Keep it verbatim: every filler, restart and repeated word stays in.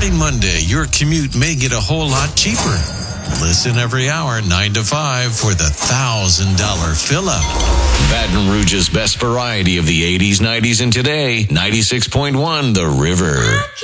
Starting Monday, your commute may get a whole lot cheaper. Listen every hour, nine to five, for the one thousand dollars fill-up. Baton Rouge's best variety of the eighties, nineties, and today, ninety-six point one The River.